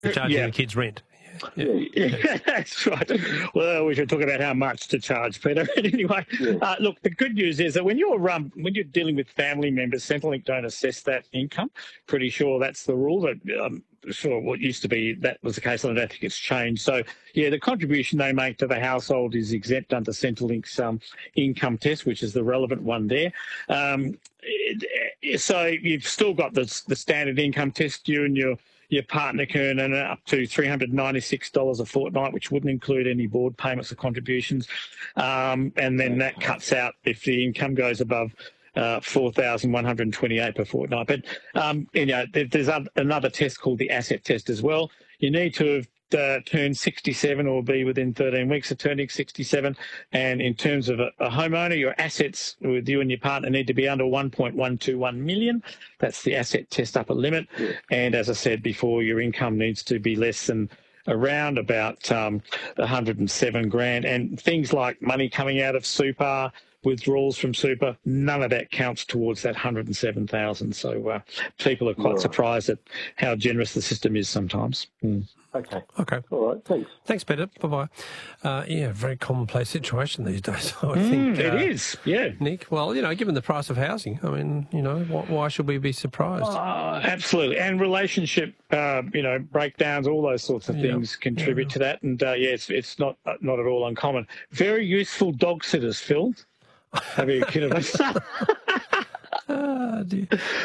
charging the kids rent. Yeah, that's right. Well, we should talk about how much to charge, Peter. Anyway, look, the good news is that when you're dealing with family members, Centrelink don't assess that income. Pretty sure that's the rule. That sure what used to be that was the case. I don't think it's changed. So yeah, the contribution they make to the household is exempt under Centrelink's income test, which is the relevant one there. So you've still got the standard income test. You and your partner can earn up to $396 a fortnight, which wouldn't include any board payments or contributions. And then that cuts out if the income goes above $4,128 per fortnight. But, there's another test called the asset test as well. You need to have turned 67 or be within 13 weeks of turning 67. And in terms of a homeowner, your assets with you and your partner need to be under 1.121 million. That's the asset test upper limit. And as I said before, your income needs to be less than around about 107 grand. And things like money coming out of super, withdrawals from super, none of that counts towards that 107,000. So people are quite surprised at how generous the system is sometimes. Okay. All right. Thanks. Thanks, Peter. Bye-bye. Very commonplace situation these days, I think. It is, yeah. Nick, well, given the price of housing, I mean, why should we be surprised? Absolutely. And relationship, breakdowns, all those sorts of things contribute to that. And, it's not at all uncommon. Very useful dog sitters, Phil. Have you kidding me? Dear.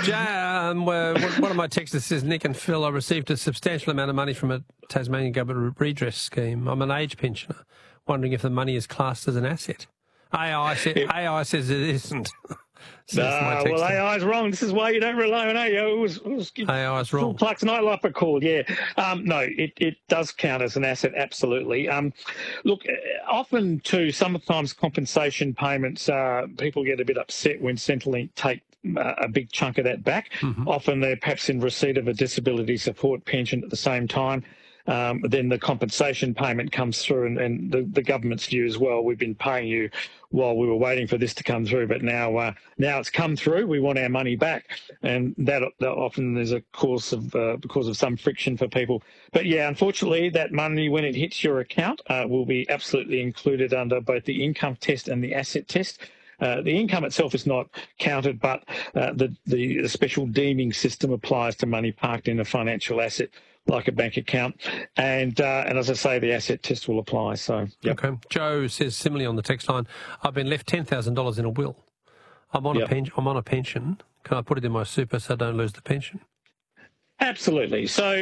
One of my texters says, Nick and Phil, I received a substantial amount of money from a Tasmanian government redress scheme. I'm an age pensioner, wondering if the money is classed as an asset. AI says it isn't. Well, AI's wrong. This is why you don't rely on AI. It was AI's wrong. Pluck's Nightlife recall, yeah. No, it does count as an asset, absolutely. Look, often too, sometimes compensation payments, people get a bit upset when Centrelink take a big chunk of that back. Mm-hmm. Often they're perhaps in receipt of a disability support pension at the same time. Then the compensation payment comes through, and the government's view as well. We've been paying you while we were waiting for this to come through, but now it's come through. We want our money back, and that often is a cause of some friction for people. But yeah, unfortunately, that money when it hits your account will be absolutely included under both the income test and the asset test. The income itself is not counted, but the special deeming system applies to money parked in a financial asset like a bank account. And as I say, the asset test will apply. So, yep. Okay. Joe says similarly on the text line, I've been left $10,000 in a will. I'm on a pension. Can I put it in my super so I don't lose the pension? Absolutely. So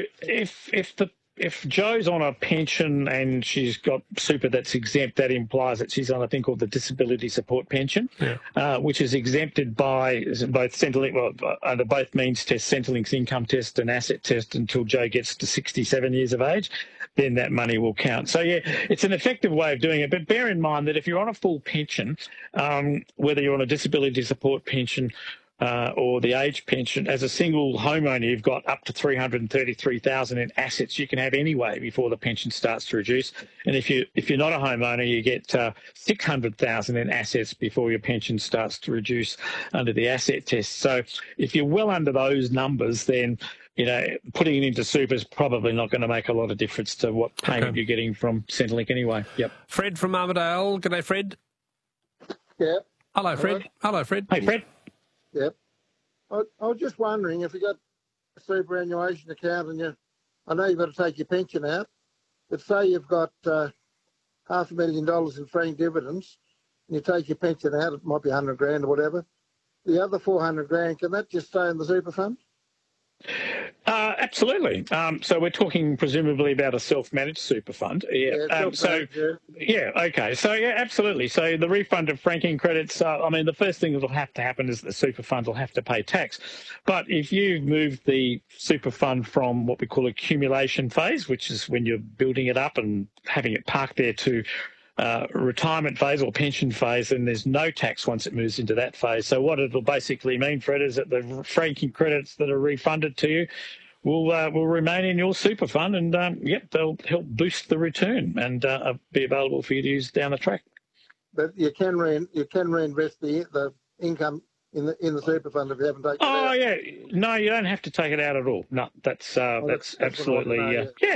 if Jo's on a pension and she's got super that's exempt, that implies that she's on a thing called the disability support pension, which is exempted by both Centrelink, under both means tests, Centrelink's income test and asset test, until Jo gets to 67 years of age. Then that money will count. So, yeah, it's an effective way of doing it. But bear in mind that if you're on a full pension, whether you're on a disability support pension or the age pension, as a single homeowner, you've got up to $333,000 in assets you can have anyway before the pension starts to reduce. And if you're not a homeowner, you get $600,000 in assets before your pension starts to reduce under the asset test. So if you're well under those numbers, then putting it into super is probably not going to make a lot of difference to what payment you're getting from Centrelink anyway. Yep. Fred from Armidale. G'day, Fred. Yeah. Hello, Fred. Hello, Fred. Hey, Fred. Yep. I was just wondering if you got a superannuation account and I know you've got to take your pension out, but say you've got $500,000 in franking dividends and you take your pension out, it might be 100 grand or whatever. The other 400 grand, can that just stay in the super fund? Absolutely. So we're talking presumably about a self-managed super fund. Yeah. Okay. So, yeah, absolutely. So the refund of franking credits, the first thing that will have to happen is the super fund will have to pay tax. But if you move the super fund from what we call accumulation phase, which is when you're building it up and having it parked there, to retirement phase or pension phase, and there's no tax once it moves into that phase. So what it'll basically mean, Fred, is that the franking credits that are refunded to you will remain in your super fund, and they'll help boost the return and be available for you to use down the track. But you can reinvest the income in the super fund if you haven't taken it Oh out. yeah, no, you don't have to take it out at all. No, that's That's what I absolutely wanted to know, yeah.